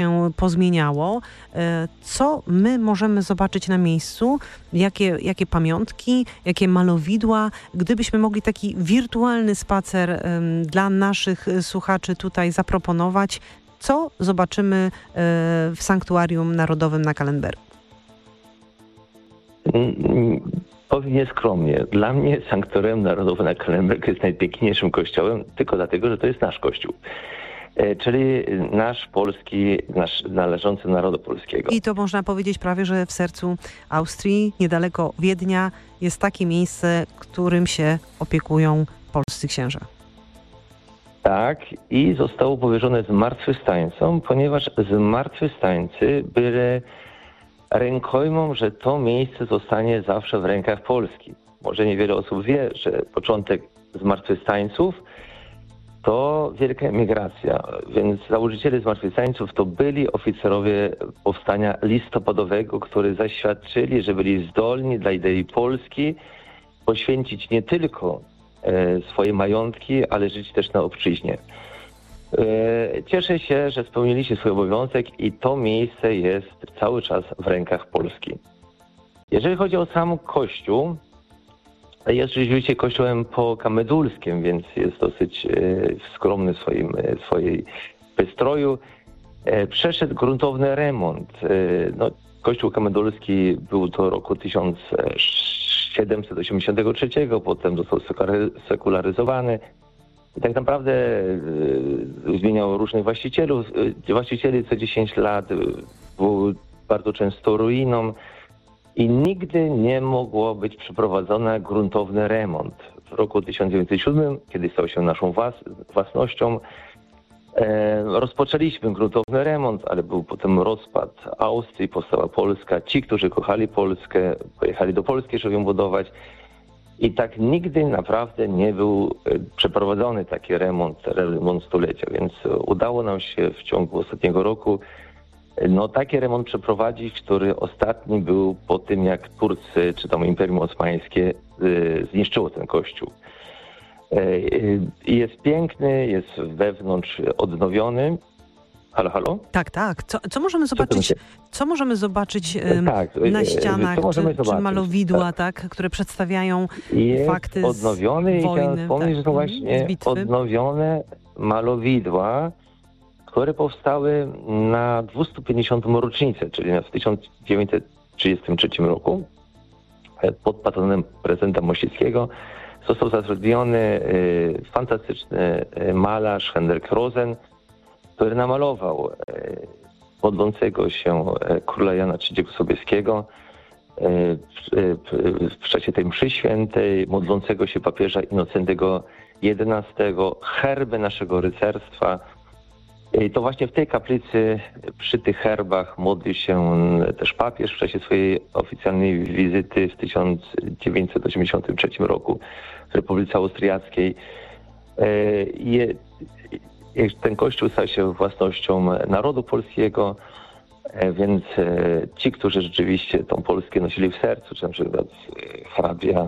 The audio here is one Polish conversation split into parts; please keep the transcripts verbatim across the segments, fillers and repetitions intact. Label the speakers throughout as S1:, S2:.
S1: pozmieniało. Co my możemy zobaczyć na miejscu? Jakie, jakie pamiątki, jakie malowidła? Gdybyśmy mogli taki wirtualny spacer dla naszych słuchaczy tutaj zaproponować, co zobaczymy w Sanktuarium Narodowym na Kallenbergu?
S2: Powiem nieskromnie. Dla mnie Sanktuarium Narodowe na Kallenbergu jest najpiękniejszym kościołem, tylko dlatego, że to jest nasz kościół. Czyli nasz polski, nasz należący narodu polskiego.
S1: I to można powiedzieć prawie, że w sercu Austrii, niedaleko Wiednia, jest takie miejsce, którym się opiekują polscy księża.
S2: Tak, i zostało powierzone zmartwychwstańcom, ponieważ zmartwychwstańcy byli rękojmą, że to miejsce zostanie zawsze w rękach Polski. Może niewiele osób wie, że początek zmartwychwstańców to wielka emigracja, więc założyciele zmartwychwstańców to byli oficerowie powstania listopadowego, którzy zaświadczyli, że byli zdolni dla idei Polski poświęcić nie tylko e, swoje majątki, ale żyć też na obczyźnie. E, cieszę się, że spełniliście swój obowiązek i to miejsce jest cały czas w rękach Polski. Jeżeli chodzi o sam Kościół, jest rzeczywiście kościołem pokamedulskim, więc jest dosyć e, skromny w swoim, e, swojej wystroju. E, przeszedł gruntowny remont. E, no, Kościół kamedulski był do roku tysiąc siedemset osiemdziesiątego trzeciego, potem został sekularyzowany. I tak naprawdę e, zmieniał różnych właścicielów. E, właścicieli co dziesięć lat był bardzo często ruiną. I nigdy nie mogło być przeprowadzony gruntowny remont. W roku tysiąc dziewięćset siódmym, kiedy stał się naszą włas własnością, e, rozpoczęliśmy gruntowny remont, ale był potem rozpad Austrii, powstała Polska. Ci, którzy kochali Polskę, pojechali do Polski, żeby ją budować. I tak nigdy naprawdę nie był przeprowadzony taki remont, remont stulecia. Więc udało nam się w ciągu ostatniego roku no taki remont przeprowadzić, który ostatni był po tym, jak Turcy czy tam Imperium Osmańskie y, zniszczyło ten kościół. Y, jest piękny, jest wewnątrz odnowiony. Halo, halo?
S1: Tak, tak. Co, co możemy zobaczyć, co możemy zobaczyć ym, tak, na ścianach, czy, czy malowidła, tak. tak, które przedstawiają
S2: jest
S1: fakty
S2: odnowiony
S1: z wojny.
S2: I chciałem wspomnieć, tak, że to właśnie odnowione malowidła, które powstały na dwieście pięćdziesiątą rocznicę, czyli w tysiąc dziewięćset trzydziestym trzecim roku pod patronem prezydenta Mościckiego został zatrudniony y, fantastyczny malarz Henryk Rosen, który namalował y, modlącego się króla Jana trzeciego Sobieskiego y, y, w czasie tej mszy świętej, modlącego się papieża Innocentego jedenastego, herby naszego rycerstwa. I to właśnie w tej kaplicy, przy tych herbach modlił się też papież w czasie swojej oficjalnej wizyty w tysiąc dziewięćset osiemdziesiątym trzecim roku w Republice Austriackiej. Ten kościół stał się własnością narodu polskiego, więc ci, którzy rzeczywiście tą Polskę nosili w sercu, czy na przykład hrabia,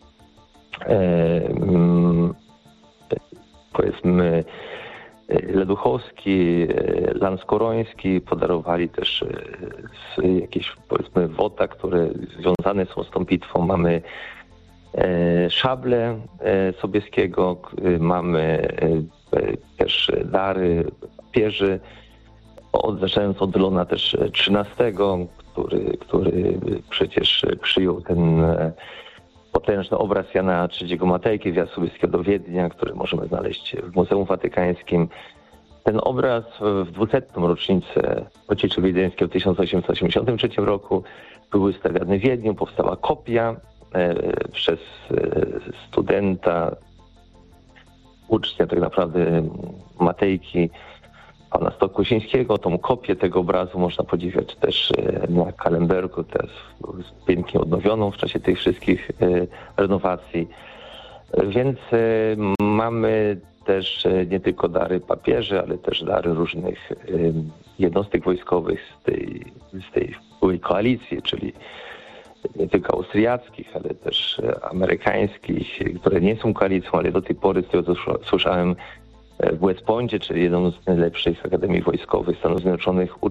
S2: powiedzmy, Leduchowski, Lanskoroński podarowali też jakieś, powiedzmy, wota, które związane są z tą bitwą. Mamy szable Sobieskiego, mamy też dary papieży, zaczynając od Leona też trzynastego, który, który przecież przyjął ten potężny obraz Jana trzeciego Matejki, wjazd Sobieskiego do Wiednia, który możemy znaleźć w Muzeum Watykańskim. Ten obraz w dwusetną rocznicę Pocieczy Wiedeńskiej w tysiąc osiemset osiemdziesiątym trzecim roku był wystawiany w Wiedniu, powstała kopia e, przez e, studenta, ucznia tak naprawdę Matejki, pana Stokosińskiego. Tą kopię tego obrazu można podziwiać też na Kallenbergu, też pięknie odnowioną w czasie tych wszystkich renowacji. Więc mamy też nie tylko dary papieży, ale też dary różnych jednostek wojskowych z tej, z tej byłej koalicji, czyli nie tylko austriackich, ale też amerykańskich, które nie są koalicją, ale do tej pory, z tego co słyszałem, w West Pointie, czyli jedną z najlepszych akademii wojskowych Stanów Zjednoczonych,